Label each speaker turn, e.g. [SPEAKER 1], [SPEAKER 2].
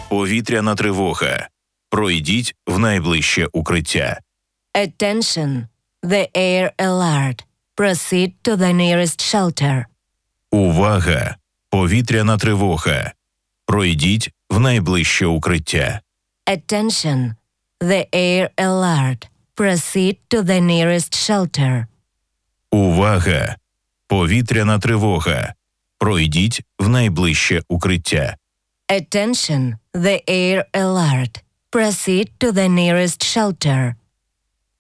[SPEAKER 1] Повітряна тривога. Пройдіть в найближче укриття.
[SPEAKER 2] Attention! The air alert. Proceed to the nearest shelter.
[SPEAKER 1] Увага! Повітряна тривога. Пройдіть в найближче укриття.
[SPEAKER 2] Attention! The air alert. Proceed to the nearest shelter.
[SPEAKER 1] Увага! Повітряна тривога. Пройдіть в найближче укриття.
[SPEAKER 2] Attention! The air alert. Proceed to the nearest shelter.